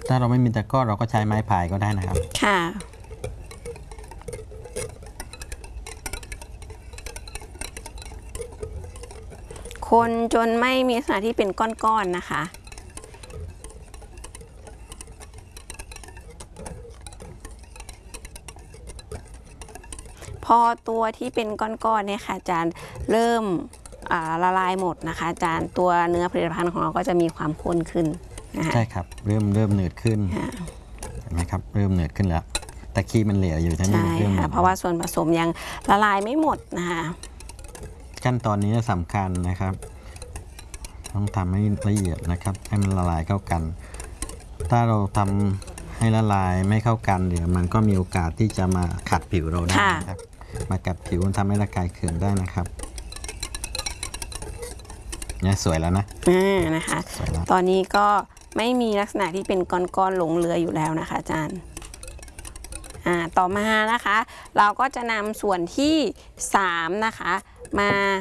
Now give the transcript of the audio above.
ถ้าเราไม่มีตะกร้อเราก็ใช้ไม้พายก็ได้นะครับค่ะคนจนไม่มีลักษณะที่เป็นก้อนๆนะคะพอตัวที่เป็นก้อนๆเนี่ยค่ะอาจารย์เริ่มละลายหมดนะคะอาจารย์ตัวเนื้อผลิตภัณฑ์ของเราก็จะมีความข้นขึ้นนะคะใช่ครับเริ่มหนืดขึ้นเห็นไหมครับเริ่มหนืดขึ้นแล้วแต่ขี้มันเหลวอยู่ทั้งนี้ใช่ค่ะเพราะว่าส่วนผสมยังละลายไม่หมดนะคะขั้นตอนนี้สำคัญนะครับต้องทำให้ละเอียดนะครับให้มันละลายเข้ากันถ้าเราทำให้ละลายไม่เข้ากันเดี๋ยวมันก็มีโอกาสที่จะมาขัดผิวเราได้นะครับมากัดผิวทำให้ระคายเคืองได้นะครับเนี่ยสวยแล้วนะนะคะตอนนี้ก็ไม่มีลักษณะที่เป็นก้อนๆหลงเหลืออยู่แล้วนะคะอาจารย์ต่อมานะคะเราก็จะนำส่วนที่3นะคะมา